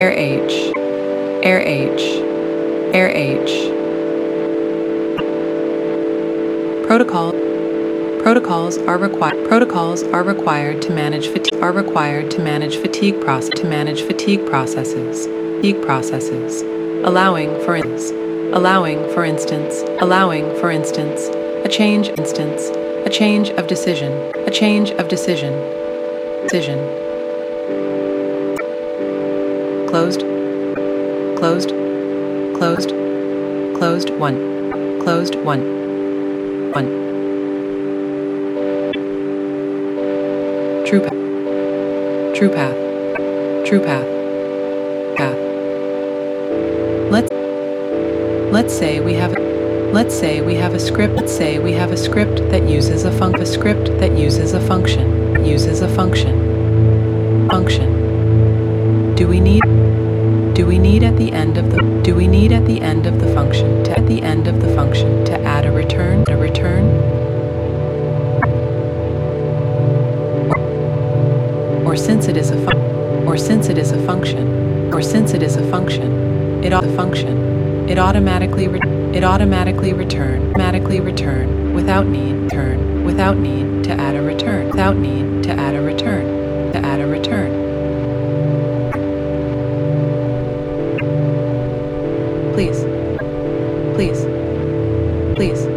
air H, air H, air H. Protocols are required to manage fatigue processes, allowing for instance a change of decision. Closed, closed, closed, closed one, closed one. True path, true path, true path, path. Let's say we have a script that uses a function. Do we need at the end of the function to add a return? Or since it is a function, it automatically return without need to add a return. Please.